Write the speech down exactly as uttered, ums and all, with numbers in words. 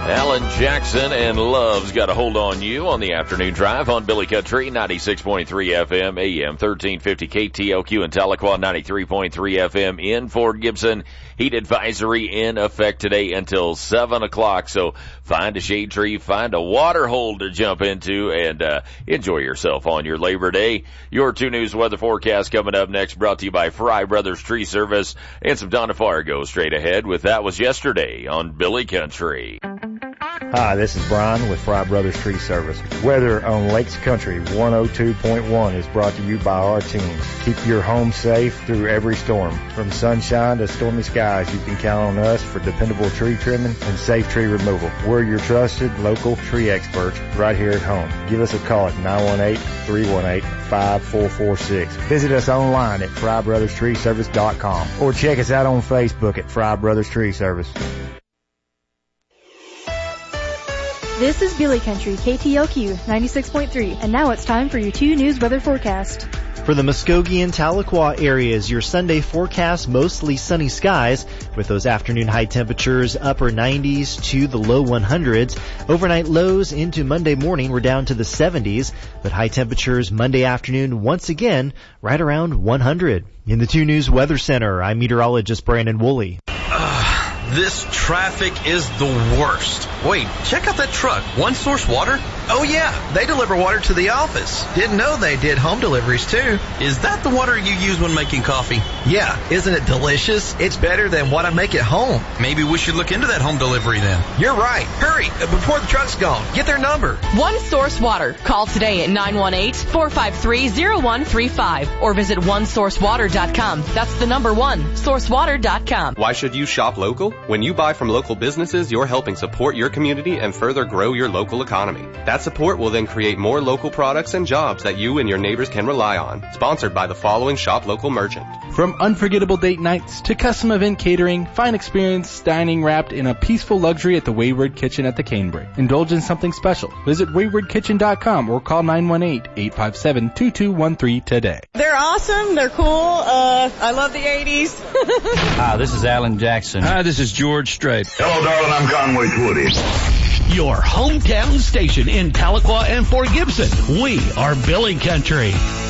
Alan Jackson and Love's Got a Hold on You on the afternoon drive on Billy Country, ninety-six point three F M, A M thirteen fifty K T L Q in Tahlequah, ninety-three point three F M in Fort Gibson. Heat advisory in effect today until seven o'clock. So find a shade tree, find a water hole to jump into, and uh, enjoy yourself on your Labor Day. Your two News weather forecast coming up next, brought to you by Fry Brothers Tree Service and some Donna Fargo straight ahead with That Was Yesterday on Billy Country. Hi, this is Brian with Fry Brothers Tree Service. Weather on Lakes Country one oh two point one is brought to you by our teams. Keep your home safe through every storm. From sunshine to stormy skies, you can count on us for dependable tree trimming and safe tree removal. We're your trusted local tree experts right here at home. Give us a call at nine one eight, three one eight, five four four six. Visit us online at fry brothers tree service dot com or check us out on Facebook at Fry Brothers Tree Service. This is Billy Country, K T L Q ninety-six point three, and now it's time for your two News weather forecast. For the Muskogee and Tahlequah areas, your Sunday forecast, mostly sunny skies with those afternoon high temperatures upper nineties to the low hundreds. Overnight lows into Monday morning were down to the seventies, but high temperatures Monday afternoon once again right around one hundred. In the two News Weather Center, I'm meteorologist Brandon Woolley. This traffic is the worst. Wait, check out that truck. One Source Water? Oh yeah, they deliver water to the office. Didn't know they did home deliveries too. Is that the water you use when making coffee? Yeah, isn't it delicious? It's better than what I make at home. Maybe we should look into that home delivery then. You're right. Hurry, before the truck's gone. Get their number. One Source Water. Call today at nine one eight, four five three, zero one three five or visit one source water dot com. That's the number one, source water dot com. Why should you shop local? When you buy from local businesses, you're helping support your community and further grow your local economy. That support will then create more local products and jobs that you and your neighbors can rely on. Sponsored by the following shop local merchant. From unforgettable date nights to custom event catering, fine experience dining wrapped in a peaceful luxury at the Wayward Kitchen at the Canebrake. Indulge in something special. Visit wayward kitchen dot com or call nine one eight, eight five seven, two two one three today. They're awesome. They're cool. Uh, I love the eighties. Hi, this is Alan Jackson. Hi, this is George Strait. Hello, darling. I'm Conway Twitty. Your hometown station in Tahlequah and Fort Gibson. We are Billy Country.